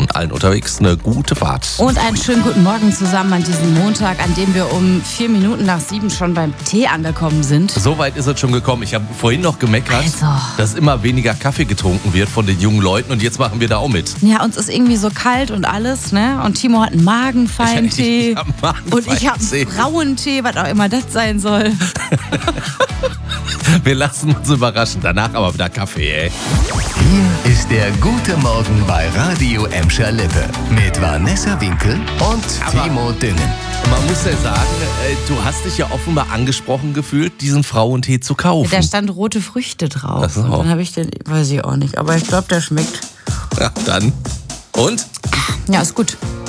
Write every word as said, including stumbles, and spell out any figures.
und allen unterwegs eine gute Fahrt. Und einen schönen guten Morgen zusammen an diesem Montag, an dem wir um vier Minuten nach sieben schon beim Tee angekommen sind. So weit ist es schon gekommen. Ich habe vorhin noch gemeckert, Also. dass immer weniger Kaffee getrunken wird von den jungen Leuten und jetzt machen wir da auch mit. Ja, uns ist irgendwie so kalt und alles, ne? Und Timo hat einen Magenfeintee. Ich hab Magenfeintee. Und ich habe einen Frauentee, was auch immer das sein soll. Wir lassen uns überraschen. Danach aber wieder Kaffee, ey. Hier ist der gute Morgen bei Radio Emscher Lippe mit Vanessa Winkel und Aber- Timo Düngen. Man muss ja sagen, äh, du hast dich ja offenbar angesprochen gefühlt, diesen Frauentee zu kaufen. Da stand rote Früchte drauf. Ach so. Und dann habe ich den, weiß ich auch nicht, aber ich glaube, der schmeckt. Ja, dann. Und? Ja, ist gut.